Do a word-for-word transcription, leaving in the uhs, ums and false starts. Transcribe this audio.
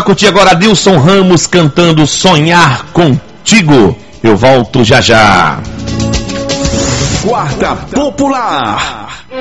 curtir agora Adilson Ramos cantando Sonhar Contigo. Eu volto já já. Quarta Popular.